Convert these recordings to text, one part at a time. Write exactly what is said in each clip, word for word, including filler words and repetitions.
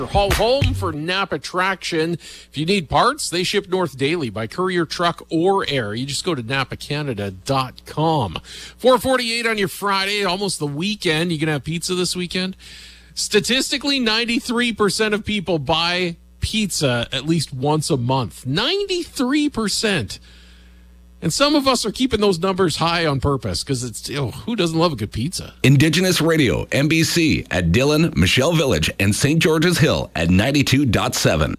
Haul home for Napa Traction. If you need parts, they ship north daily by courier, truck, or air. You just go to napa canada dot com. four forty-eight on your Friday, almost the weekend. You gonna have pizza this weekend? Statistically, ninety-three percent of people buy pizza at least once a month. ninety-three percent. And some of us are keeping those numbers high on purpose because it's, oh, who doesn't love a good pizza? Indigenous Radio, N B C at Dillon, Michelle Village, and Saint George's Hill at ninety-two point seven.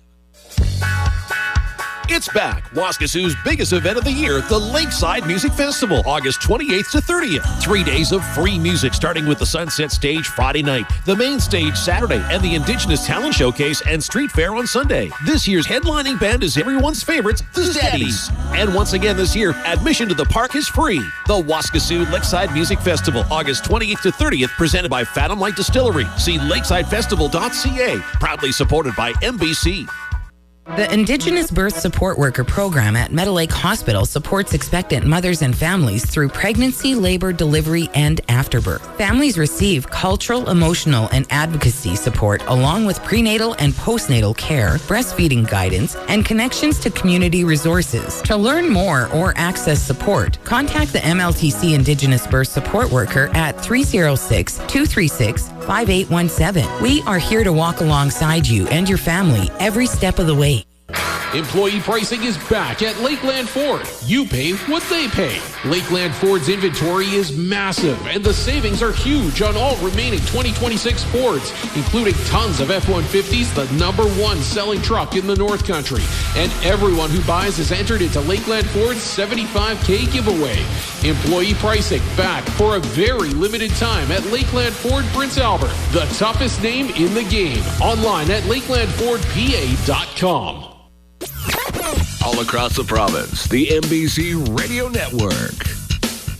It's back. Waskasoo's biggest event of the year, the Lakeside Music Festival, August twenty-eighth to thirtieth. Three days of free music, starting with the Sunset Stage Friday night, the main stage Saturday, and the Indigenous Talent Showcase and Street Fair on Sunday. This year's headlining band is everyone's favorite, the Steadies. And once again this year, admission to the park is free. The Waskasoo Lakeside Music Festival, August twenty-eighth to thirtieth, presented by Fathom Light Distillery. See lakeside festival dot c a. Proudly supported by N B C. The Indigenous Birth Support Worker Program at Meadow Lake Hospital supports expectant mothers and families through pregnancy, labor, delivery, and afterbirth. Families receive cultural, emotional, and advocacy support along with prenatal and postnatal care, breastfeeding guidance, and connections to community resources. To learn more or access support, contact the M L T C Indigenous Birth Support Worker at three oh six, two three six, five eight one seven. We are here to walk alongside you and your family every step of the way. Employee pricing is back at Lakeland Ford. You pay what they pay. Lakeland Ford's inventory is massive, and the savings are huge on all remaining twenty twenty-six Fords, including tons of F one fifties, the number one selling truck in the North Country. And everyone who buys is entered into Lakeland Ford's seventy-five K giveaway. Employee pricing back for a very limited time at Lakeland Ford Prince Albert, the toughest name in the game. Online at lakeland ford p a dot com. All across the province, the N B C Radio Network.